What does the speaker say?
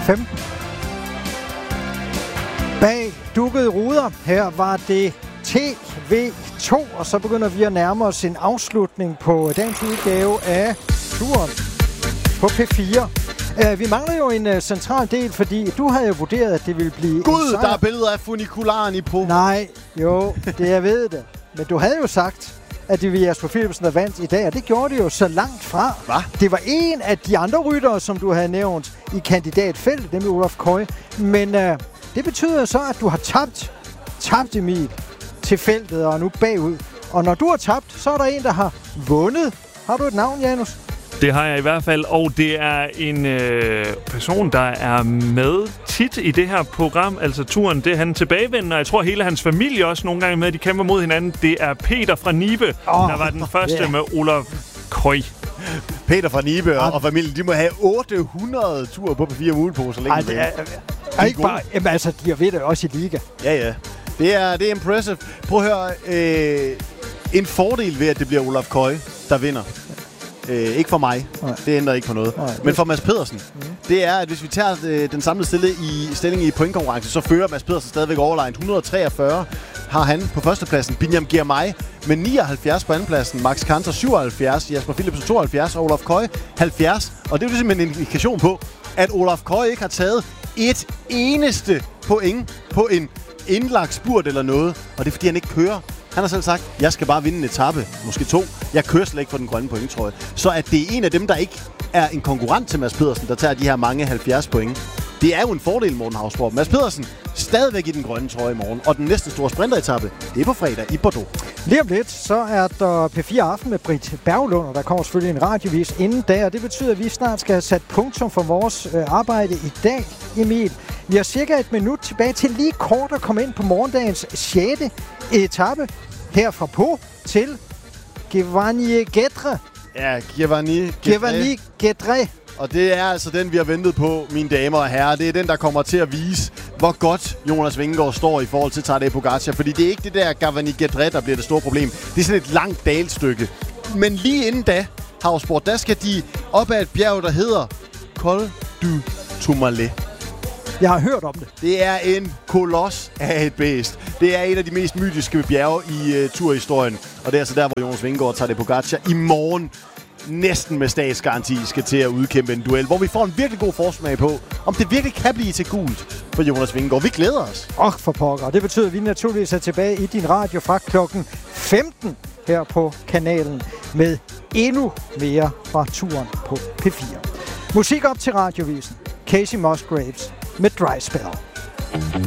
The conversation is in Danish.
15. Bag dukkede ruder, her var det TV2, og så begynder vi at nærme os en afslutning på dagens udgave af turen på P4. Vi mangler jo en central del, fordi du havde jo vurderet, at det ville blive Gud, der er billeder af funikularen i på. Nej, jo, det jeg ved det. Men du havde jo sagt, at det var Jesper Philipsen, der vandt i dag, og det gjorde det jo så langt fra. Hva? Det var en af de andre ryttere, som du havde nævnt i kandidatfeltet, nemlig Olaf Koy. Men det betyder så, at du har tabt Emil til feltet og er nu bagud. Og når du har tabt, så er der en, der har vundet. Har du et navn, Janus? Det har jeg i hvert fald, og det er en person, der er med tit i det her program, altså turen. Det er han tilbagevendende, og jeg tror hele hans familie også nogle gange med, at de kæmper mod hinanden. Det er Peter fra Nibe, der var den første med Olaf Koy. Peter fra Nibe og familien, de må have 800 ture på P4 Mulepo, så længe det er ikke bare... Jamen altså, de ved det også i liga. Ja. Det er impressive. Prøv at høre. En fordel ved, at det bliver Olaf Koy, der vinder. Ikke for mig. Nej. Det ændrer ikke på noget. Nej, men for Mads Pedersen, det er, at hvis vi tager den samlede stilling i pointkonkurrence, så fører Mads Pedersen stadigvæk overlegnet. 143 har han på førstepladsen. Binyam Girmay med 79 på andenpladsen. Max Kanter 77. Jasper Philipsen 72. Og Olaf Koy 70. Og det er jo ligesom en indikation på, at Olaf Koy ikke har taget et eneste point på en indlagt spurt eller noget. Og det er, fordi han ikke kører. Han har selv sagt, jeg skal bare vinde en etape, måske 2. Jeg kører slet ikke for den grønne point, tror jeg. Så at det er en af dem, der ikke er en konkurrent til Mads Pedersen, der tager de her mange 70 point. Det er jo en fordel, Morten Hausborg. Mads Pedersen stadigvæk i den grønne trøje i morgen. Og den næste store sprinteretappe, det er på fredag i Bordeaux. Lige om lidt, så er der P4 Aften med Britt Berglund, og der kommer selvfølgelig en radiovis inden da, og det betyder, at vi snart skal have sat punktum for vores arbejde i dag, Emil. Vi har cirka et minut tilbage til lige kort at komme ind på morgendagens 6. etape. Herfra på til Giverny-Gedre. Ja, Giverny-Gedre. Og det er altså den, vi har ventet på, mine damer og herrer. Det er den, der kommer til at vise, hvor godt Jonas Vingegaard står i forhold til Tadej Pogačar. Fordi det er ikke det der Giverny-Gedre, der bliver det store problem. Det er sådan et langt dalstykke. Men lige inden da, Havsport, der skal de op ad et bjerg, der hedder Col du Tourmalet. Jeg har hørt om det. Det er en koloss af et bæst. Det er et af de mest mytiske bjerge i turhistorien. Og det er altså der, hvor Jonas Vingegaard og Tadej Pogačar i morgen næsten med statsgaranti skal til at udkæmpe en duel, hvor vi får en virkelig god forsmag på, om det virkelig kan blive til gult for Jonas Vingegaard. Vi glæder os. For pokker. Det betyder, at vi naturligvis er tilbage i din radio fra klokken 15 her på kanalen med endnu mere fra turen på P4. Musik op til radiovisen. Casey Musgraves med Dry Spell.